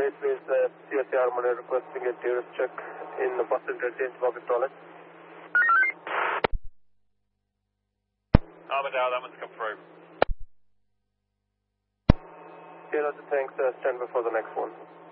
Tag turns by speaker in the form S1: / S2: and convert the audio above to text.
S1: 8, please. CSC Harmony requesting a tourist check in the bus interchange public toilet.
S2: Armadale, that one's come through.
S1: Okay, thanks. Stand by for the next one.